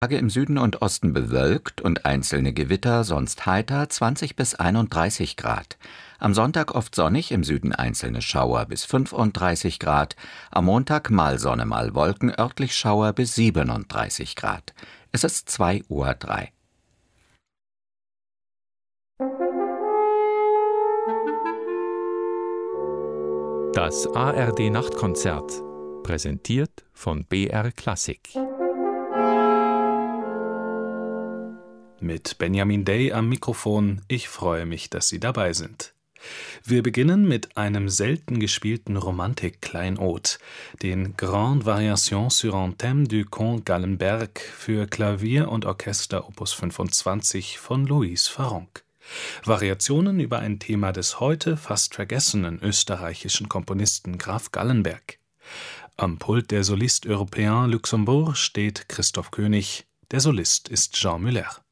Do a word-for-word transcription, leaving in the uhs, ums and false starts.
Tage im Süden und Osten bewölkt und einzelne Gewitter, sonst heiter, zwanzig bis einunddreißig Grad. Am Sonntag oft sonnig, im Süden einzelne Schauer bis fünfunddreißig Grad. Am Montag mal Sonne, mal Wolken, örtlich Schauer bis siebenunddreißig Grad. Es ist zwei Uhr drei. Das A R D-Nachtkonzert, präsentiert von B R Klassik. Mit Benjamin Day am Mikrofon. Ich freue mich, dass Sie dabei sind. Wir beginnen mit einem selten gespielten Romantik-Kleinod, den Grande Variation sur un thème du Comte Gallenberg für Klavier und Orchester Opus fünfundzwanzig von Louise Farrenc. Variationen über ein Thema des heute fast vergessenen österreichischen Komponisten Graf Gallenberg. Am Pult der Soliste Européen Luxembourg steht Christoph König, der Solist ist Jean Müller.